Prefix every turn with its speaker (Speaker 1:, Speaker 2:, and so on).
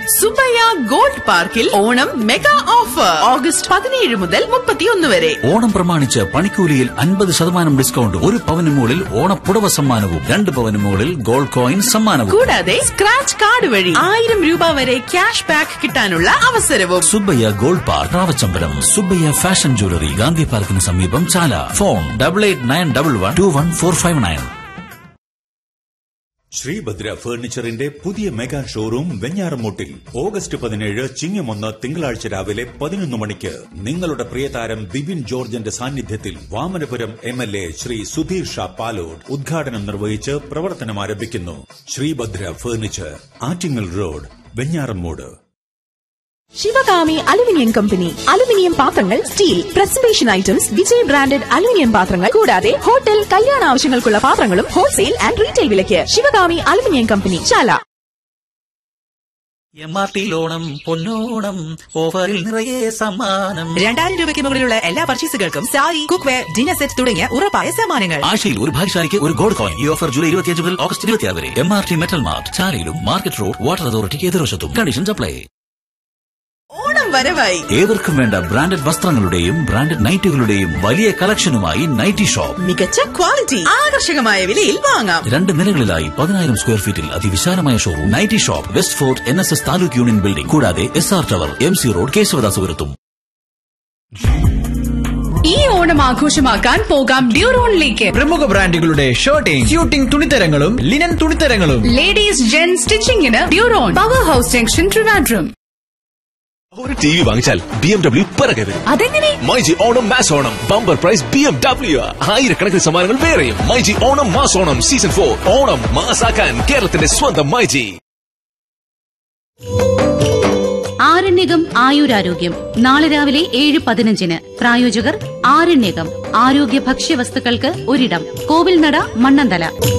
Speaker 1: Subbaiah gold പാർക്കിൽ Onam mega offer August 17 മുതൽ 31 വരെ.
Speaker 2: ഓണം പ്രമാണിച്ച് പണിക്കൂലിയിൽ 50% ഡിസ്കൗണ്ടും 1 പവന് മുകളിൽ ഓണപ്പുടവ സമ്മാനവും 2 പവന് മുകളിൽ ഗോൾഡ് കോയിൻ സമ്മാനവും
Speaker 1: കൂടാതെ സ്ക്രാച്ച് കാർഡ് വഴി 1000 രൂപ വരെ ക്യാഷ് ബാക്ക് കിട്ടാനുള്ള അവസരവും.
Speaker 2: Subbaiah gold park റാവച്ചമ്പലം. Subbaiah fashion jewellery Gandhi പാർക്കിന് സമീപം ചാല. ഫോൺ 8891121459.
Speaker 3: ശ്രീഭദ്ര ഫർണിച്ചറിന്റെ പുതിയ മെഗാ ഷോറൂം വെഞ്ഞാറമൂട്ടിൽ ഓഗസ്റ്റ് 17 ചിങ്ങം 1 തിങ്കളാഴ്ച രാവിലെ 11 മണിക്ക് നിങ്ങളുടെ പ്രിയതാരം ബിബിൻ ജോർജിന്റെ സാന്നിധ്യത്തിൽ വാമനപുരം MLA ശ്രീ സുധീർ ഷാ പാലോട് ഉദ്ഘാടനം നിർവഹിച്ച് പ്രവർത്തനം ആരംഭിക്കുന്നു. Sreebhadra furniture, Attingal road, Venjaramoodu.
Speaker 4: Sivakami aluminium company. Aluminium പാത്രങ്ങൾ, steel, presentation items, Vijay branded aluminium പാത്രങ്ങൾ കൂടാതെ ഹോട്ടൽ, കല്യാണ ആവശ്യങ്ങൾക്കുള്ള പാത്രങ്ങളും ഹോൾസെയിൽ ആൻഡ് റീറ്റെയിൽ വിലയ്ക്ക്. ശിവകാമി അലുമിനിയം കമ്പനി, ചാല.
Speaker 2: MRT ഓണം പൊന്നോണം ഓഫറിൽ നിറയെ സമ്മാനം.
Speaker 1: 2000 രൂപയ്ക്ക് മുകളിലുള്ള എല്ലാ പർച്ചേസുകൾക്കും സാരി, കുക്ക്വെയർ, ഡിന്നർ സെറ്റ് തുടങ്ങിയ ഉറപ്പായ സമ്മാനങ്ങൾ.
Speaker 2: ആഴ്ചയിൽ ഒരു ഭാഗ്യശാലിക്ക് ഒരു ഗോൾഡ് കോയിൻ. ഈ ഓഫർ ജൂലൈ 25 മുതൽ ഓഗസ്റ്റ് 26 വരെ. MRT metal mart, ചാലയിലും market road, water അതോറിറ്റിക്ക് എതിർവശത്തും. Conditions apply.
Speaker 1: ഓണം വരവായി.
Speaker 2: ഏവർക്കും വേണ്ട ബ്രാൻഡഡ് വസ്ത്രങ്ങളുടെയും ബ്രാൻഡഡ് നൈറ്റുകളുടെയും വലിയ കളക്ഷനുമായി നൈറ്റി ഷോപ്പ്.
Speaker 1: മികച്ച ക്വാളിറ്റി, ആകർഷകമായ വിലയിൽ വാങ്ങാം. 2
Speaker 2: നിലകളിലായി 10,000 സ്ക്വയർ ഫീറ്റിൽ അതിവിശാലമായ showroom. Nightie shop west fort NSS taluk union building കൂടാതെ SR ടവർ, MC റോഡ്, കേശവദാസപുരത്തും.
Speaker 5: ഈ ഓണം ആഘോഷമാക്കാൻ പോകാം ഡ്യൂറോണിലേക്ക്.
Speaker 6: പ്രമുഖ ബ്രാൻഡുകളുടെ shirting, suiting തുണിത്തരങ്ങളും linen തുണിത്തരങ്ങളും.
Speaker 5: Ladies gen സ്റ്റിച്ചിങ്ങിന് ഡ്യൂറോൺ, power house junction, Trivandrum.
Speaker 7: ഒരു TV വാങ്ങിച്ചാൽ BMW പിറകെ വരും.
Speaker 5: അതെങ്ങനെ?
Speaker 7: MyG Onam mass Onam bumper prize BMW. ആയിരക്കണക്കിന് സമ്മാനങ്ങൾ വേറെയും. MyG Onam mass Onam season 4. ഓണം മാസാക്കാൻ കേരളത്തിന്റെ സ്വന്തം മൈജി.
Speaker 8: ആരണ്യകം ആയുരാരോഗ്യം. നാളെ രാവിലെ 7:15. പ്രായോജകർ ആരണ്യകം. ആരോഗ്യ ഭക്ഷ്യവസ്തുക്കൾക്ക് ഒരിടം. കോവിൽനട, മണ്ണന്തല.